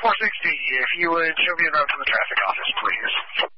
460, if you would show me around to the traffic office, please.